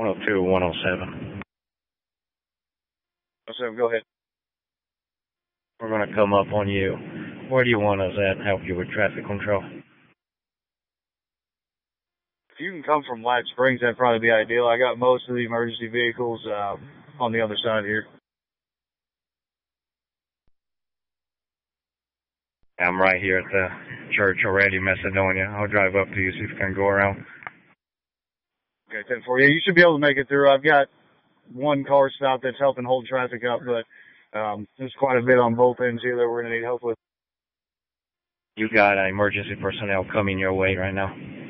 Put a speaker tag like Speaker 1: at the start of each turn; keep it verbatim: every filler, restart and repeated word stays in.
Speaker 1: one oh two, one oh seven.
Speaker 2: So go ahead.
Speaker 1: We're going to come up on you. Where do you want us at and help you with traffic control?
Speaker 2: If you can come from White Springs, that'd probably be ideal. I got most of the emergency vehicles uh, on the other side here.
Speaker 1: I'm right here at the church already, Macedonia. I'll drive up to you, see if I can go around.
Speaker 2: Okay, ten four. Yeah, you should be able to make it through. I've got one car stop that's helping hold traffic up, but um, there's quite a bit on both ends here that we're going to need help with.
Speaker 1: You got uh, emergency personnel coming your way right now.